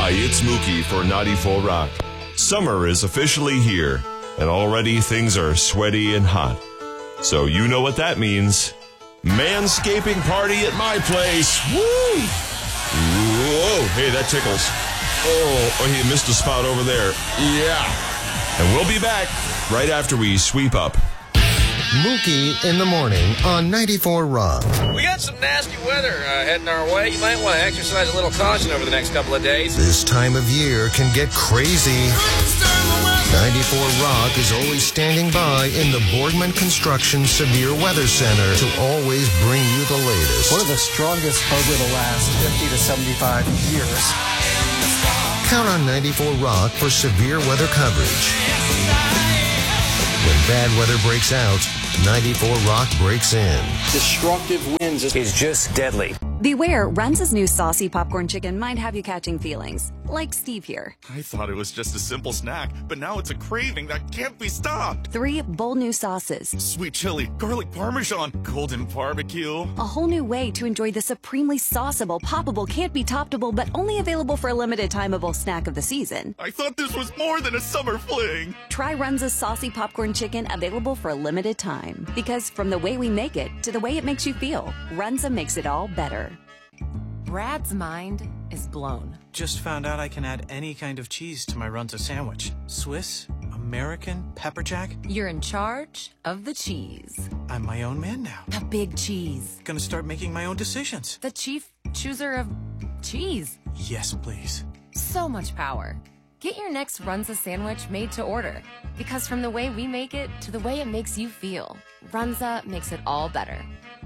Hi, it's Mookie for 94 Rock. Summer is officially here, and already things are sweaty and hot. So you know what that means. Manscaping party at my place. Woo! Whoa, hey, that tickles. Oh, he missed a spot over there. Yeah. And we'll be back right after we sweep up. Mookie in the morning on 94 Rock. We got some nasty weather heading our way. You might want to exercise a little caution over the next couple of days. This time of year can get crazy. 94 Rock is always standing by in the Boardman Construction Severe Weather Center to always bring you the latest. One of the strongest over the last 50 to 75 years. Count on 94 Rock for severe weather coverage. When bad weather breaks out, 94 Rock breaks in. Destructive winds is just deadly. Beware, Runza's new saucy popcorn chicken might have you catching feelings. Like Steve here. I thought it was just a simple snack, but now it's a craving that can't be stopped. 3 bold new sauces. Sweet chili, garlic parmesan, golden barbecue. A whole new way to enjoy the supremely sauceable, poppable, can't be toppable, but only available for a limited timeable snack of the season. I thought this was more than a summer fling. Try Runza's saucy popcorn chicken, available for a limited time. Because from the way we make it to the way it makes you feel, Runza makes it all better. Brad's mind is blown. Just found out I can add any kind of cheese to my Runza sandwich. Swiss, American, pepper jack. You're in charge of the cheese. I'm my own man now. The big cheese. Gonna start making my own decisions. The chief chooser of cheese. Yes, please. So much power. Get your next Runza sandwich made to order. Because from the way we make it to the way it makes you feel, Runza makes it all better.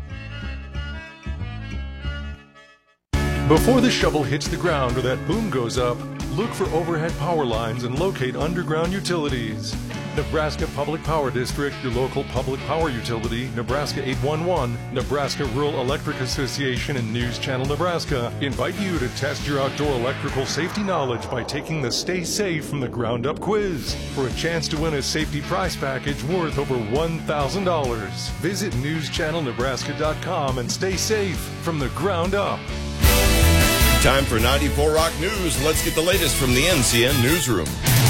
Before the shovel hits the ground or that boom goes up, look for overhead power lines and locate underground utilities. Nebraska Public Power District, your local public power utility, Nebraska 811, Nebraska Rural Electric Association, and News Channel Nebraska invite you to test your outdoor electrical safety knowledge by taking the Stay Safe from the Ground Up quiz for a chance to win a safety prize package worth over $1,000. Visit newschannelnebraska.com and stay safe from the ground up. Time for 94 Rock News. Let's get the latest from the NCN Newsroom.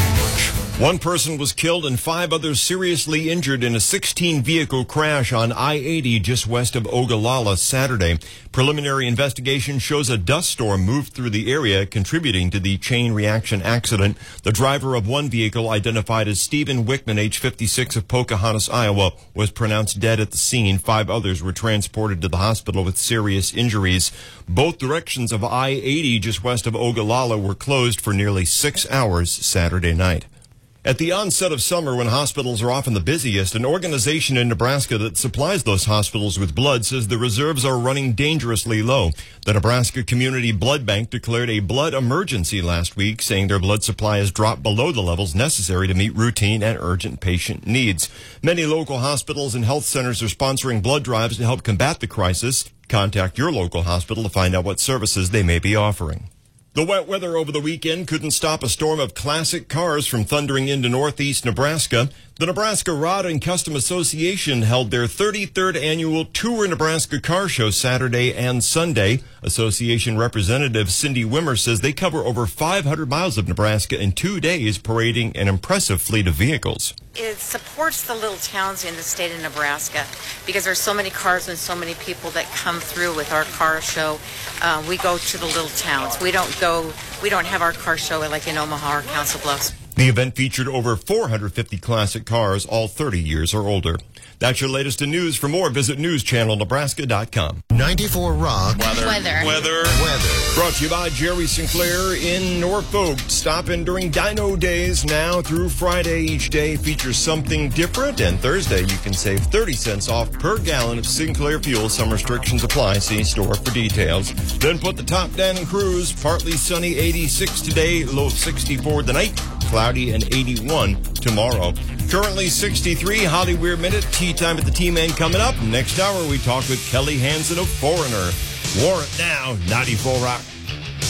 1 person was killed and 5 others seriously injured in a 16-vehicle crash on I-80 just west of Ogallala Saturday. Preliminary investigation shows a dust storm moved through the area, contributing to the chain reaction accident. The driver of one vehicle, identified as Stephen Wickman, age 56, of Pocahontas, Iowa, was pronounced dead at the scene. 5 others were transported to the hospital with serious injuries. Both directions of I-80 just west of Ogallala were closed for nearly 6 hours Saturday night. At the onset of summer, when hospitals are often the busiest, an organization in Nebraska that supplies those hospitals with blood says the reserves are running dangerously low. The Nebraska Community Blood Bank declared a blood emergency last week, saying their blood supply has dropped below the levels necessary to meet routine and urgent patient needs. Many local hospitals and health centers are sponsoring blood drives to help combat the crisis. Contact your local hospital to find out what services they may be offering. The wet weather over the weekend couldn't stop a storm of classic cars from thundering into northeast Nebraska. The Nebraska Rod and Custom Association held their 33rd annual Tour Nebraska Car Show Saturday and Sunday. Association representative Cindy Wimmer says they cover over 500 miles of Nebraska in 2 days, parading an impressive fleet of vehicles. It supports the little towns in the state of Nebraska because there's so many cars and so many people that come through with our car show. We go to the little towns. We don't have our car show like in Omaha or Council Bluffs. The event featured over 450 classic cars, all 30 years or older. That's your latest in news. For more, visit newschannelnebraska.com. 94 Rock. Weather. Brought to you by Jerry Sinclair in Norfolk. Stop in during Dino Days now through Friday. Each day features something different. And Thursday, you can save 30 cents off per gallon of Sinclair fuel. Some restrictions apply. See store for details. Then put the top down and cruise. Partly sunny, 86 today. Low of 64 tonight. Cloudy and 81 tomorrow. Currently 63. Holly Weir Minute. Tea time at the T-Man coming up. Next hour, we talk with Kelly Hansen of Foreigner. Warrant now, 94 Rock.